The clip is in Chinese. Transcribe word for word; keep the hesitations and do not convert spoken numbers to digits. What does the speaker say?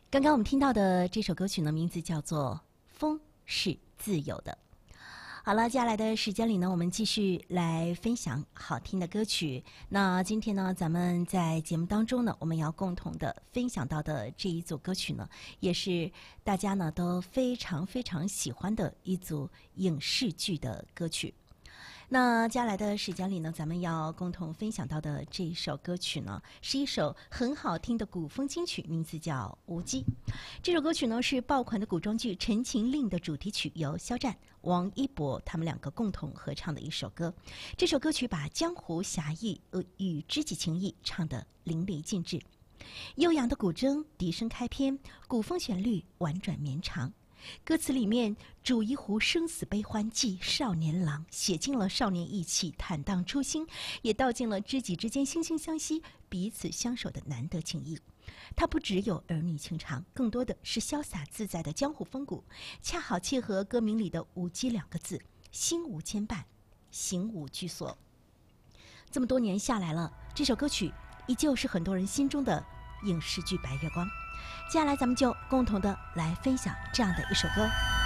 刚刚我们听到的这首歌曲呢，名字叫做《风是自由的》。好了，接下来的时间里呢，我们继续来分享好听的歌曲。那今天呢，咱们在节目当中呢，我们要共同的分享到的这一组歌曲呢，也是大家呢都非常非常喜欢的一组影视剧的歌曲。那接下来的时间里呢，咱们要共同分享到的这一首歌曲呢，是一首很好听的古风金曲，名字叫《无羁》。这首歌曲呢是爆款的古装剧《陈情令》的主题曲，由肖战、王一博他们两个共同合唱的一首歌。这首歌曲把江湖侠义呃与知己情谊唱得淋漓尽致。悠扬的古筝笛声开篇，古风旋律婉转绵长。歌词里面煮一壶生死悲欢记少年郎，写尽了少年意气坦荡初心，也道尽了知己之间惺惺相惜彼此相守的难得情谊。它不只有儿女情长，更多的是潇洒自在的江湖风骨，恰好切合歌名里的无羁两个字，心无牵绊，行无拘束。这么多年下来了，这首歌曲依旧是很多人心中的影视剧白月光。接下来咱们就共同的来分享这样的一首歌。